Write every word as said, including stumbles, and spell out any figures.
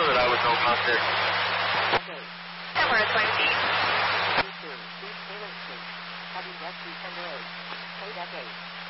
that I would know about this. Okay. Somewhere at twenty feet. East Taylor Street, Having West East Road. Kodak eight.